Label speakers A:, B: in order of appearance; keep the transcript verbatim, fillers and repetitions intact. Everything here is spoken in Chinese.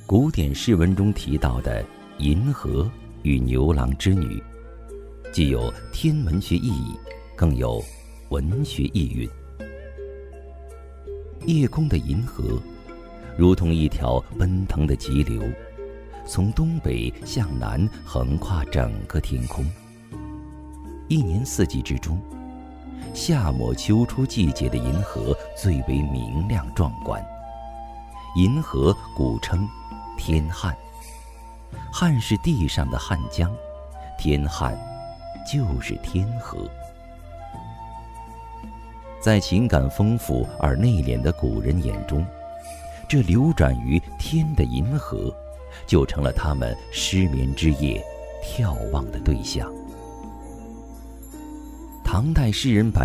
A: 古典诗文中提到的银河与牛郎织女，既有天文学意义，更有文学意蕴。夜空的银河如同一条奔腾的急流，从东北向南横跨整个天空。一年四季之中，夏末秋初季节的银河最为明亮壮观。银河古称天汉，汉是地上的汉江，天汉就是天河。在情感丰富而内敛的古人眼中，这流转于天的银河就成了他们失眠之夜眺望的对象。唐代诗人白